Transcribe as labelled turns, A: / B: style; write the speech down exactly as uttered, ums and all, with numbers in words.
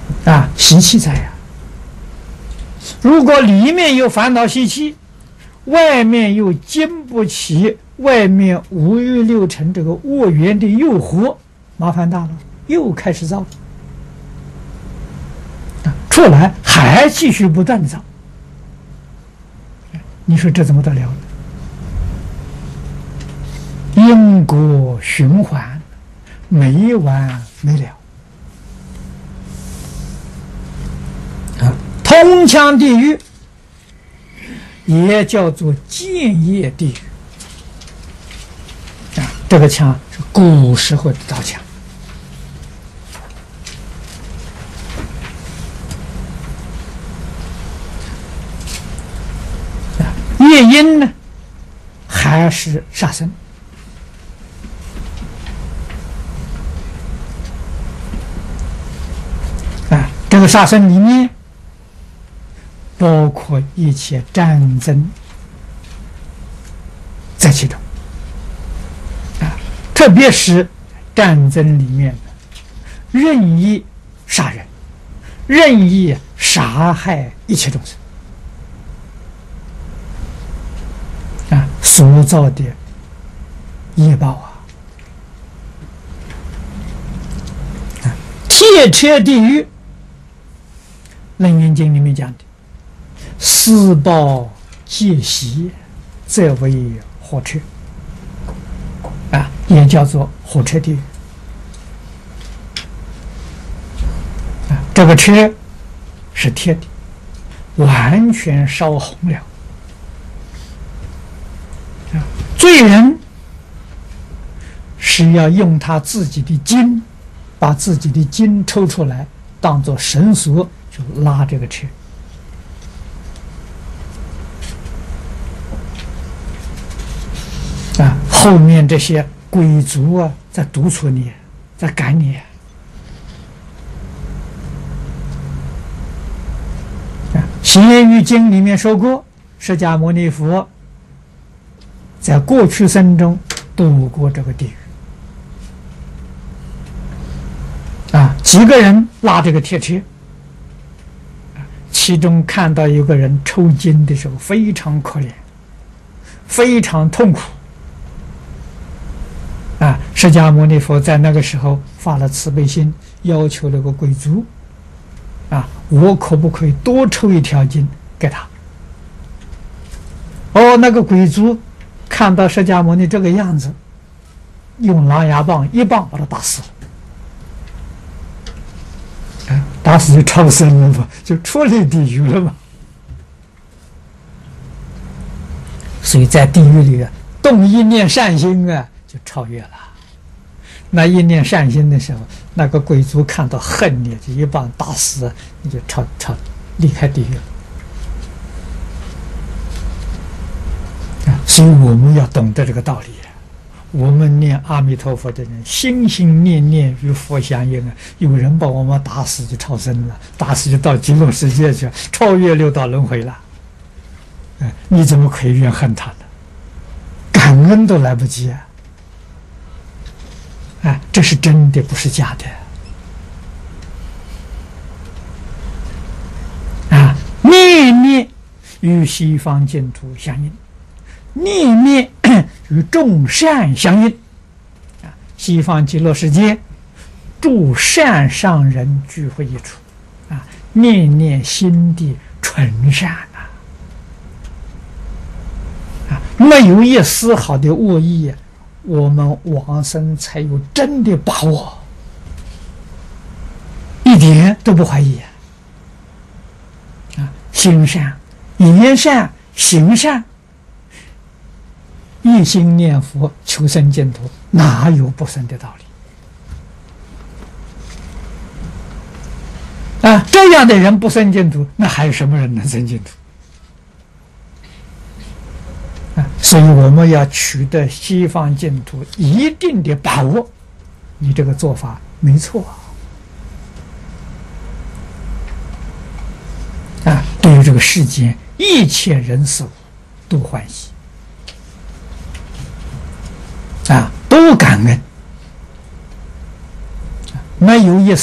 A: 啊，习气在呀、啊。如果里面有烦恼习气，外面又经不起外面五欲六尘这个恶缘的诱惑，麻烦大了，又开始造。出来还继续不断的造，你说这怎么得了呢？因果循环，没完没了啊！通腔地狱也叫做建业地狱啊，这个腔是古时候的道腔。业因呢，还是杀生啊？这个杀生里面包括一切战争在其中啊，特别是战争里面的任意杀人、任意杀害一切众生。所造的业报啊，啊，铁车地狱，《楞严经》里面讲的，施报戒习，则为火车，啊，也叫做火车地狱。啊，这个车是铁的，完全烧红了。罪人是要用他自己的筋，把自己的筋抽出来，当做绳索，就拉这个车。啊，后面这些鬼卒啊，在督促你，在赶你。啊，《邪语经》里面说过，释迦牟尼佛在过去生中度过这个地狱啊，几个人拉这个铁车，其中看到有个人抽筋的时候非常可怜，非常痛苦啊！释迦牟尼佛在那个时候发了慈悲心，要求那个鬼卒啊，我可不可以多抽一条筋给他？哦，那个鬼卒看到释迦牟尼这个样子，用狼牙棒一棒把他打死了，啊，打死就超生了嘛，就出了地狱了嘛。所以在地狱里啊，动一念善心啊，就超越了。那一念善心的时候，那个鬼卒看到恨你，就一棒打死，你就超超离开地狱了。所以我们要懂得这个道理。我们念阿弥陀佛的人，心心念念与佛相应啊。有人把我们打死就超生了，打死就到极乐世界去，超越六道轮回了。哎，你怎么可以怨恨他呢？感恩都来不及啊！哎，这是真的，不是假的。啊，念念与西方净土相应。念念与众善相应啊！西方极乐世界诸善上人聚会一处啊！念念心地纯善啊！啊，没有一丝毫的恶意，我们往生才有真的把握，一点都不怀疑啊！心善、言善、行善。一心念佛求生净土，哪有不生的道理啊？这样的人不生净土，那还有什么人能生净土啊？所以我们要取得西方净土一定的把握，你这个做法没错啊！对于这个世间一切人事物都欢喜。啊，都感恩，没有一丝